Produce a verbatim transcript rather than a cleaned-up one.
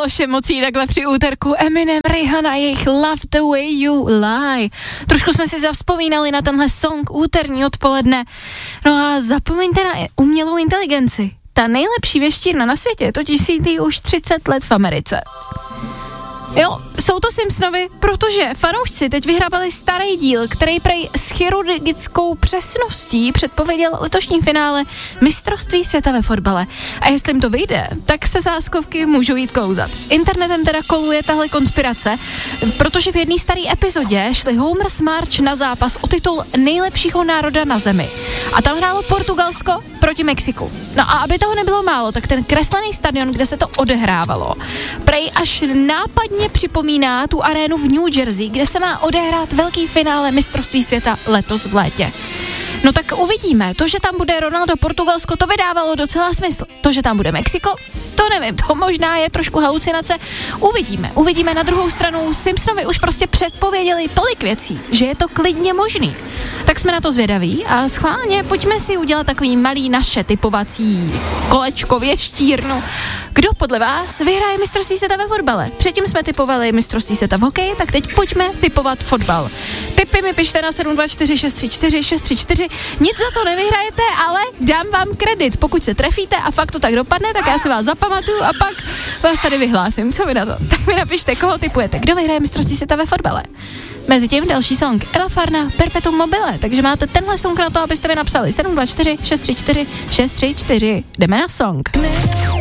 všem mocí takhle při úterku. Eminem, Rihanna, jejich Love the way you lie. Trošku jsme si zavzpomínali na tenhle song úterní odpoledne. No a zapomeňte na umělou inteligenci. Ta nejlepší věštírna na světě totiž sídlí už třicet let v Americe. Jo, jsou to Simpsonovi, protože fanoušci teď vyhrábali starý díl, který prej s chirurgickou přesností předpověděl letošní finále mistrovství světa ve fotbale. A jestli jim to vyjde, tak se sázkovky můžou jít klouzat. Internetem teda koluje tahle konspirace, protože v jedné staré epizodě šli Homer s Marge na zápas o titul nejlepšího národa na zemi. A tam hrálo Portugalsko proti Mexiku. No a aby toho nebylo málo, tak ten kreslený stadion, kde se to odehrávalo, prej až nápadně připomíná tu arénu v New Jersey, kde se má odehrát velký finále mistrovství světa letos v létě. No tak uvidíme. To, že tam bude Ronaldo Portugalsko, to by dávalo docela smysl. To, že tam bude Mexiko, to nevím, to možná je trošku halucinace. Uvidíme. Uvidíme. Na druhou stranu Simpsonovi už prostě předpověděli tolik věcí, že je to klidně možný. Tak jsme na to zvědaví a schválně pojďme si udělat takový malý naše typovací kolečko, věštírnu. Kdo podle vás vyhraje mistrovství světa ve fotbale? Předtím jsme typovali mistrovství světa v hokeji, tak teď pojďme typovat fotbal. Tipy mi pište na sedm dva čtyři šest tři čtyři šest tři čtyři. Nic za to nevyhrajete, ale dám vám kredit. Pokud se trefíte a fakt to tak dopadne, tak já si vás zapamatuju a pak vás tady vyhlásím. Co vy na to? Tak mi napište, koho tipujete. Kdo vyhraje mistrovství světa ve fotbale? Mezitím další song Eva Farna, Perpetuum mobile, takže máte tenhle song na to, abyste mi napsali sedm dva čtyři šest tři čtyři šest tři čtyři. Jdeme na song.